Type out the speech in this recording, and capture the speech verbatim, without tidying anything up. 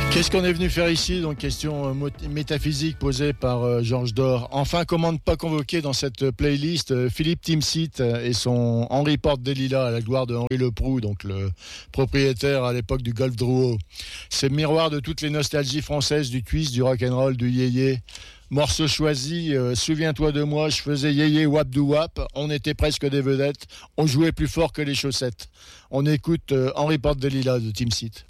Qu'est-ce qu'on est venu faire ici? Donc, question euh, mot- métaphysique posée par euh, Georges Dor. Enfin, comment ne pas convoquer dans cette playlist euh, Philippe Timsit euh, et son Henri Porte des Lilas à la gloire de Henri Leproux, donc le propriétaire à l'époque du Golf Drouot. C'est miroir de toutes les nostalgies françaises du twist, du rock'n'roll, du yéyé. Morceau choisi, euh, souviens-toi de moi, je faisais yéyé wap dou wap, on était presque des vedettes, on jouait plus fort que les chaussettes. On écoute euh, Henri Porte des Lilas de Timsit.